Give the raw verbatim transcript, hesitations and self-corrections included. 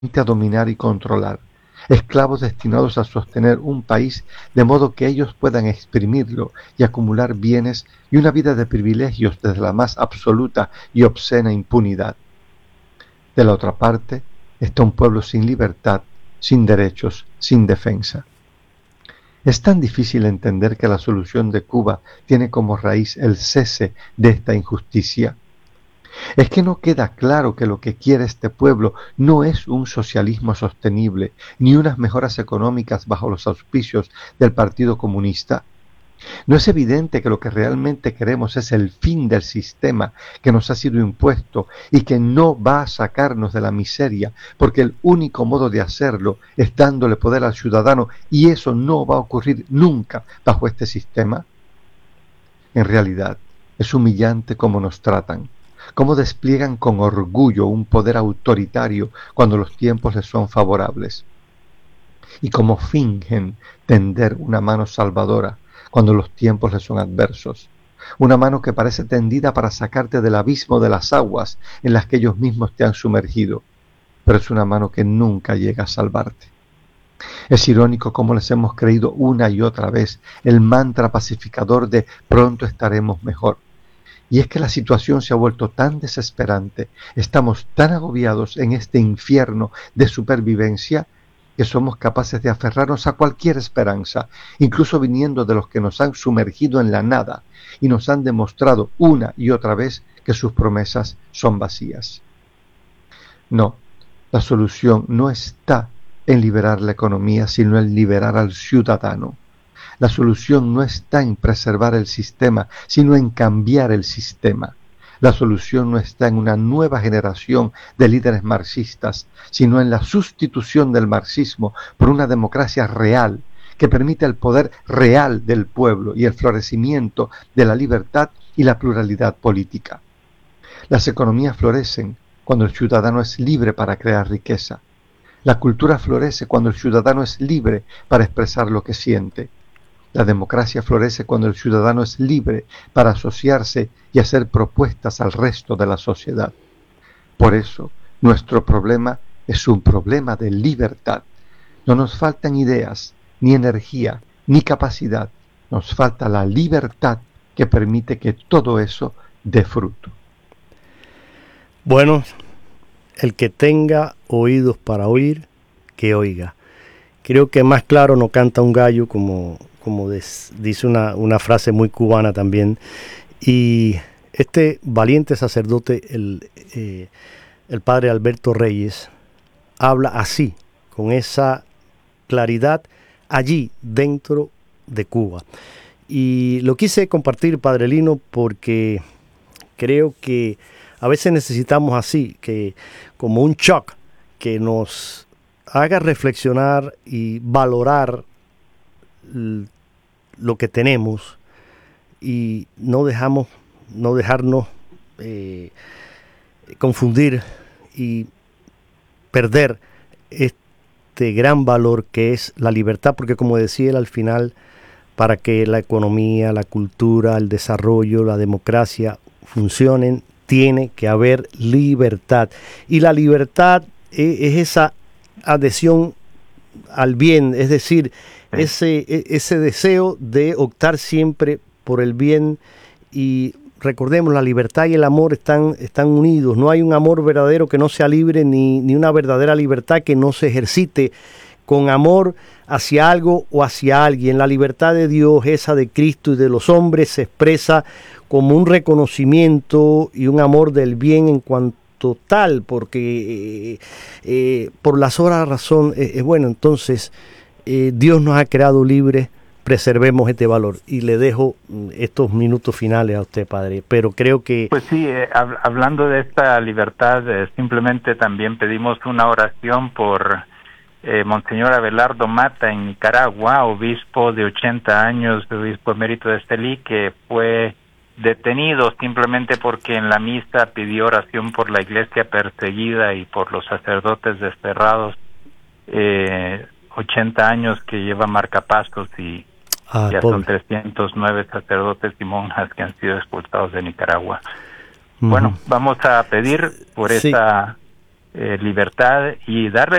a dominar y controlar, esclavos destinados a sostener un país de modo que ellos puedan exprimirlo y acumular bienes y una vida de privilegios desde la más absoluta y obscena impunidad. De la otra parte está un pueblo sin libertad, sin derechos, sin defensa. Es tan difícil entender que la solución de Cuba tiene como raíz el cese de esta injusticia. Es que no queda claro que lo que quiere este pueblo no es un socialismo sostenible, ni unas mejoras económicas bajo los auspicios del Partido Comunista. ¿No es evidente que lo que realmente queremos es el fin del sistema que nos ha sido impuesto y que no va a sacarnos de la miseria, porque el único modo de hacerlo es dándole poder al ciudadano y eso no va a ocurrir nunca bajo este sistema? En realidad, es humillante cómo nos tratan, cómo despliegan con orgullo un poder autoritario cuando los tiempos les son favorables, y cómo fingen tender una mano salvadora cuando los tiempos les son adversos, una mano que parece tendida para sacarte del abismo de las aguas en las que ellos mismos te han sumergido, pero es una mano que nunca llega a salvarte. Es irónico cómo les hemos creído una y otra vez el mantra pacificador de pronto estaremos mejor. Y es que la situación se ha vuelto tan desesperante, estamos tan agobiados en este infierno de supervivencia, que somos capaces de aferrarnos a cualquier esperanza, incluso viniendo de los que nos han sumergido en la nada y nos han demostrado una y otra vez que sus promesas son vacías. No, la solución no está en liberar la economía, sino en liberar al ciudadano. La solución no está en preservar el sistema, sino en cambiar el sistema. La solución no está en una nueva generación de líderes marxistas, sino en la sustitución del marxismo por una democracia real que permita el poder real del pueblo y el florecimiento de la libertad y la pluralidad política. Las economías florecen cuando el ciudadano es libre para crear riqueza. La cultura florece cuando el ciudadano es libre para expresar lo que siente. La democracia florece cuando el ciudadano es libre para asociarse y hacer propuestas al resto de la sociedad. Por eso, nuestro problema es un problema de libertad. No nos faltan ideas, ni energía, ni capacidad. Nos falta la libertad que permite que todo eso dé fruto. Bueno, el que tenga oídos para oír, que oiga. Creo que más claro no canta un gallo, como... como des, dice una, una frase muy cubana también, y este valiente sacerdote, el, eh, el padre Alberto Reyes, habla así, con esa claridad, allí dentro de Cuba. Y lo quise compartir, padre Lino, porque creo que a veces necesitamos así, que como un shock, que nos haga reflexionar y valorar lo que tenemos y no dejamos no dejarnos eh, confundir y perder este gran valor que es la libertad, porque como decía él al final, para que la economía, la cultura, el desarrollo, la democracia funcionen, tiene que haber libertad, y la libertad es, es esa adhesión al bien, es decir, Ese, ese deseo de optar siempre por el bien. Y recordemos, la libertad y el amor están, están unidos. No hay un amor verdadero que no sea libre, ni, ni una verdadera libertad que no se ejercite con amor hacia algo o hacia alguien. La libertad de Dios, esa de Cristo y de los hombres, se expresa como un reconocimiento y un amor del bien en cuanto tal, porque eh, eh, por la sola razón, es eh, bueno, entonces... Eh, Dios nos ha creado libres, preservemos este valor. Y le dejo estos minutos finales a usted, padre, pero creo que... Pues sí, eh, hab- hablando de esta libertad, eh, simplemente también pedimos una oración por eh, Monseñor Abelardo Mata en Nicaragua, obispo de ochenta años, obispo emérito de Estelí, que fue detenido simplemente porque en la misa pidió oración por la iglesia perseguida y por los sacerdotes desterrados. eh, ochenta años que lleva marcapasos y ah, ya pobre. Son trescientos nueve sacerdotes y monjas que han sido expulsados de Nicaragua. Uh-huh. Bueno, vamos a pedir por sí. esta eh, libertad y darle